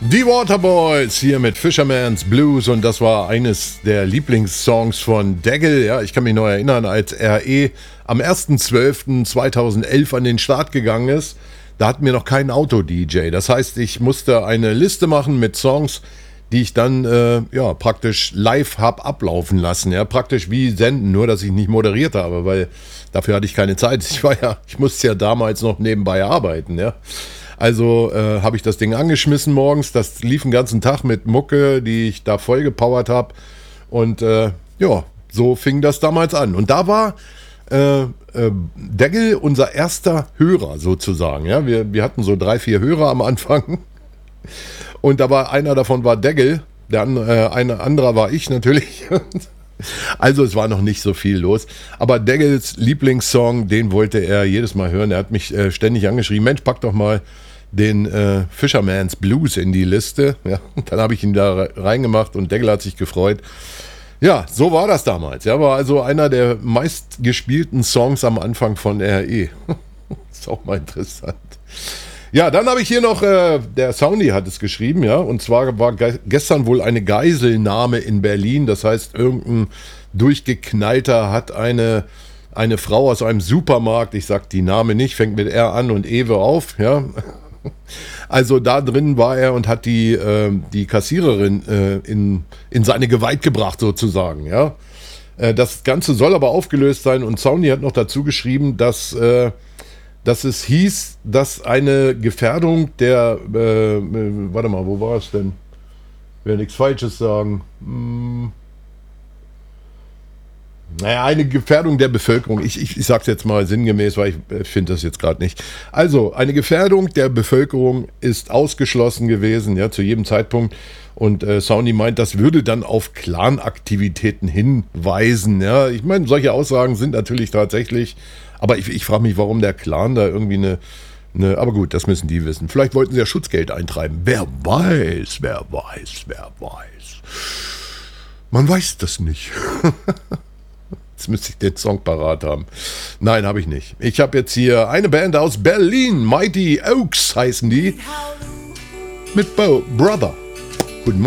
Die Waterboys hier mit Fisherman's Blues und das war eines der Lieblingssongs von Daggle. Ja, ich kann mich noch erinnern, als RE am 1.12.2011 an den Start gegangen ist, da hatten wir noch keinen Auto-DJ. Das heißt, ich musste eine Liste machen mit Songs, die ich dann praktisch live habe ablaufen lassen. Ja, praktisch wie senden, nur dass ich nicht moderiert habe, weil dafür hatte ich keine Zeit. Ich musste ja damals noch nebenbei arbeiten, ja. Also habe ich das Ding angeschmissen morgens. Das lief den ganzen Tag mit Mucke, die ich da vollgepowert habe. Und so fing das damals an. Und da war Daggle unser erster Hörer sozusagen. Ja? Wir hatten so 3, 4 Hörer am Anfang. Und da war einer davon war Daggle. Ein anderer war ich natürlich. Also es war noch nicht so viel los. Aber Daggles Lieblingssong, den wollte er jedes Mal hören. Er hat mich ständig angeschrieben, Mensch, pack doch mal den Fisherman's Blues in die Liste. Ja, dann habe ich ihn da reingemacht und Daggle hat sich gefreut. Ja, so war das damals. Ja, war also einer der meistgespielten Songs am Anfang von RE. Ist auch mal interessant. Ja, dann habe ich hier noch, der Soundy hat es geschrieben, ja, und zwar war gestern wohl eine Geiselnahme in Berlin, das heißt, irgendein Durchgeknallter hat eine Frau aus einem Supermarkt, ich sag die Name nicht, fängt mit R an und Ewe auf, ja, also da drin war er und hat die Kassiererin in seine Gewalt gebracht sozusagen, ja. Das Ganze soll aber aufgelöst sein und Soundy hat noch dazu geschrieben, dass es hieß, dass eine Gefährdung der, warte mal, wo war es denn? Ich will nichts Falsches sagen. Naja, eine Gefährdung der Bevölkerung. Ich sage es jetzt mal sinngemäß, weil ich finde das jetzt gerade nicht. Also, eine Gefährdung der Bevölkerung ist ausgeschlossen gewesen, ja, zu jedem Zeitpunkt. Und Soundy meint, das würde dann auf Clan-Aktivitäten hinweisen. Ja, ich meine, solche Aussagen sind natürlich tatsächlich, aber ich frage mich, warum der Clan da irgendwie eine, aber gut, das müssen die wissen. Vielleicht wollten sie ja Schutzgeld eintreiben. Wer weiß. Man weiß das nicht. Jetzt müsste ich den Song parat haben. Nein, habe ich nicht. Ich habe jetzt hier eine Band aus Berlin, Mighty Oaks heißen die, mit Brother. Guten Morgen.